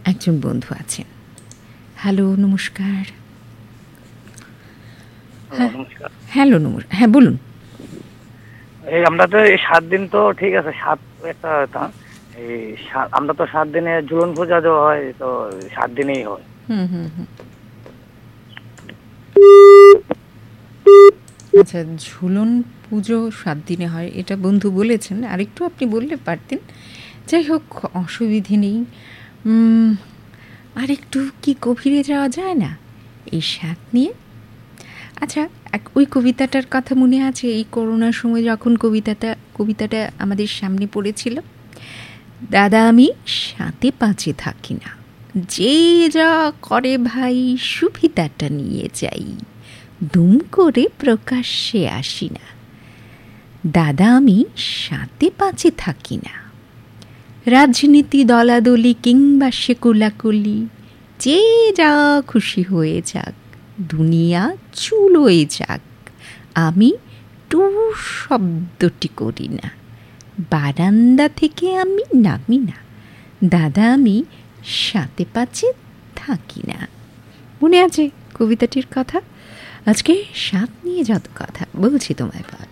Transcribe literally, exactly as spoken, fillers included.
একজন বন্ধু আছেন। হ্যালো, নমস্কার। নমস্কার। হ্যালো, নমস্কার। হ্যাঁ, বলুন। এই আমরা তো এই সাত দিন তো ঠিক আছে, সাত একটা এই আমরা তো সাত দিনে ঝুলন পূজা দেওয়া হয়, তো সাত দিনেই হয়। হুম হুম হুম আচ্ছা, ঝুলন পুজো সাত দিনে হয় এটা বন্ধু বলেছেন, আরেকটু আপনি বললে পারতেন। যাই হোক, অসুবিধে নেই। আরেকটু কি গভীরে যাওয়া যায় না এই সাত নিয়ে? আচ্ছা, এক ওই কবিতাটার কথা মনে আছে? এই করোনার সময় যখন কবিতাটা কবিতাটা আমাদের সামনে পড়েছিল, দাদা আমি সাতে পাঁচে থাকি না, যে যা করে ভাই সুবিধাটা নিয়ে যাই, দুম করে প্রকাশ্যে আসি না, দাদা আমি সাতে পাঁচে থাকি না, রাজনীতি দলাদলি কিংবা সে কোলাকুলি, যে যা খুশি হয়ে যাক, দুনিয়া চুলোয় যাক, আমি টু শব্দটি করি না, বারান্দা থেকে আমি নামি না, দাদা আমি সাতে পাঁচে থাকি না। মনে আছে কবিতাটির কথা? আজকে সাত নিয়ে যত কথা বলছি তোমায়।